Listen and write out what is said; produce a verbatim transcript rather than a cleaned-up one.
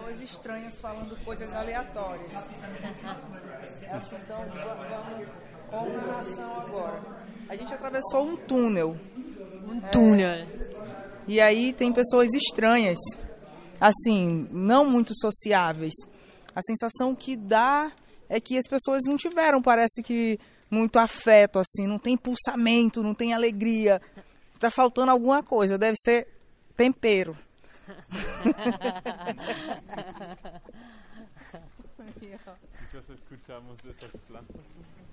pessoas estranhas falando coisas aleatórias. É assim, então vamos com a narração agora. A gente atravessou um túnel. Um túnel. É, e aí tem pessoas estranhas, assim, não muito sociáveis. A sensação que dá é que as pessoas não tiveram, parece que, muito afeto, assim, não tem pulsamento, não tem alegria. Tá faltando alguma coisa, deve ser tempero. Muchos escuchamos de esas plantas.